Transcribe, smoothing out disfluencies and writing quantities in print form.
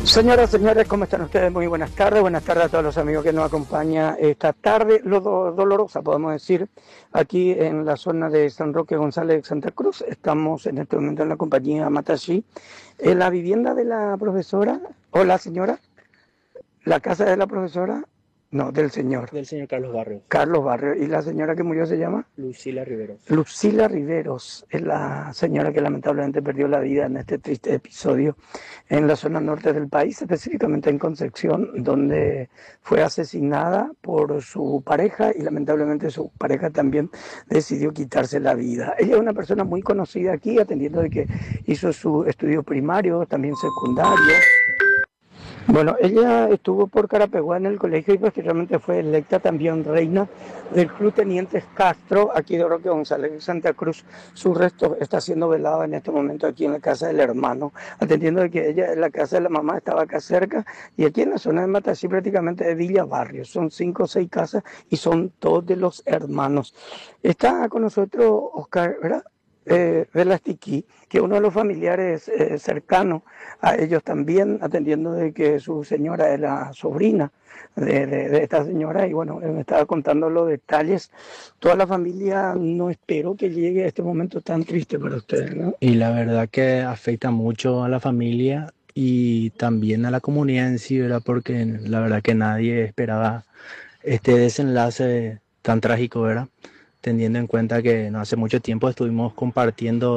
Señoras, señores, ¿cómo están ustedes? Muy buenas tardes. Buenas tardes a todos los amigos que nos acompañan esta tarde, dolorosa, podemos decir, aquí en la zona de San Roque González de Santa Cruz. Estamos en este momento en la compañía Matashi, en la vivienda de la profesora. Hola, señora. La casa de la profesora, no, del señor. Del señor Carlos Barrios. Carlos Barrios. ¿Y la señora que murió se llama? Lucila Riveros. Lucila Riveros es la señora que lamentablemente perdió la vida en este triste episodio en la zona norte del país, específicamente en Concepción, donde fue asesinada por su pareja y lamentablemente su pareja también decidió quitarse la vida. Ella es una persona muy conocida aquí, atendiendo de que hizo su estudio primario, también secundario. Bueno, ella estuvo por Carapeguá en el colegio y posteriormente fue electa también reina del Club Tenientes Castro, aquí de Roque González de Santa Cruz. Su resto está siendo velado en este momento aquí en la casa del hermano, atendiendo de que ella, la casa de la mamá estaba acá cerca, y aquí en la zona de Matací, prácticamente de Villa Barrio. Son 5 o 6 casas y son todos de los hermanos. Está con nosotros Oscar, ¿verdad? Velastiqui, que uno de los familiares cercanos a ellos también, atendiendo de que su señora es la sobrina de esta señora, y bueno, me estaba contando los detalles. Toda la familia no espero que llegue a este momento tan triste para ustedes, ¿no? Y la verdad que afecta mucho a la familia y también a la comunidad en sí, ¿verdad? Porque la verdad que nadie esperaba este desenlace tan trágico, ¿verdad? Teniendo en cuenta que no hace mucho tiempo estuvimos compartiendo